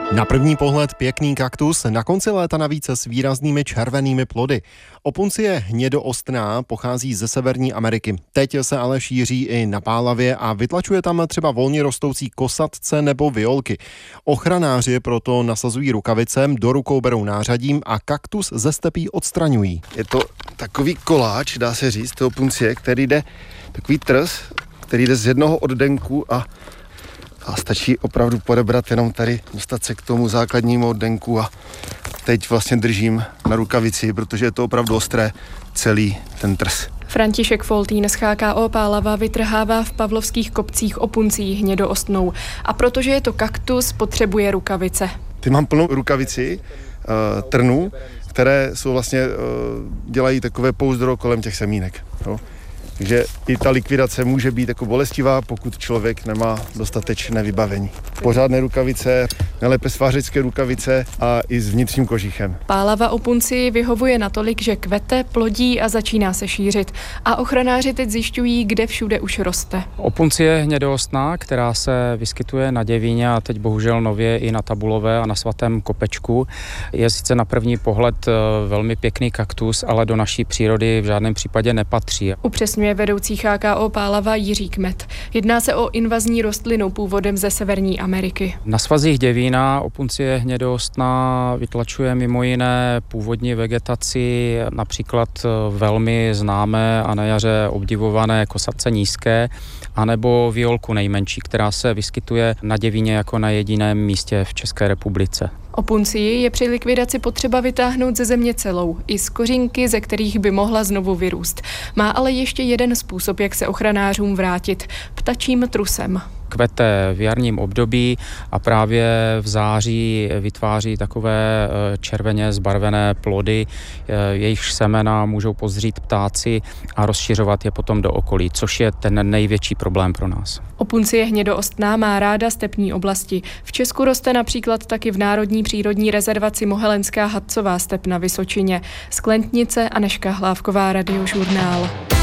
Na první pohled pěkný kaktus, na konci léta navíc s výraznými červenými plody. Opuncie hnědoostná pochází ze Severní Ameriky. Teď se ale šíří i na Pálavě a vytlačuje tam třeba volně rostoucí kosatce nebo violky. Ochranáři proto nasazují rukavice, do rukou berou nářadím a kaktus ze stepí odstraňují. Je to takový koláč, dá se říct, toho opuncie, který jde, takový trs, který jde z jednoho oddenku a stačí opravdu podebrat jenom tady, dostat se k tomu základnímu oddenku a teď vlastně držím na rukavici, protože je to opravdu ostré, celý ten trs. František Foltín z HKO Pálava vytrhává v Pavlovských kopcích opuncí hnědoostnou a protože je to kaktus, potřebuje rukavice. Ty mám plnou rukavici trnů, které jsou vlastně, dělají takové pouzdro kolem těch semínek. Jo. Takže i ta likvidace může být jako bolestivá, pokud člověk nemá dostatečné vybavení. Pořádné rukavice, nejlépe svářecké rukavice a i s vnitřním kožichem. Pálava opuncii vyhovuje natolik, že kvete, plodí a začíná se šířit. A ochranáři teď zjišťují, kde všude už roste. Opuncie hnědoostná, která se vyskytuje na Děvíně a teď bohužel nově i na Tabulové a na Svatém Kopečku, je sice na první pohled velmi pěkný kaktus, ale do naší přírody v žádném případě nepatří. Upřesňuje vedoucí HKO Pálava Jiří Kmet. Jedná se o invazní rostlinu původem ze Severní Ameriky. Na svazích Děvína opuncie hnědoostná vytlačuje mimo jiné původní vegetaci, například velmi známé a na jaře obdivované kosatce nízké, anebo violku nejmenší, která se vyskytuje na Děvíně jako na jediném místě v České republice. Opuncii je při likvidaci potřeba vytáhnout ze země celou, i z kořínky, ze kterých by mohla znovu vyrůst. Má ale ještě jeden způsob, jak se ochranářům vrátit – ptačím trusem. Kvete v jarním období a právě v září vytváří takové červeně zbarvené plody, jejichž semena můžou pozřít ptáci a rozšiřovat je potom do okolí, což je ten největší problém pro nás. Opuncie hnědoostná má ráda stepní oblasti. V Česku roste například taky v Národní přírodní rezervaci Mohelenská Hadcová step na Vysočině. Z Klentnice Anežka Hlávková, Radiožurnál.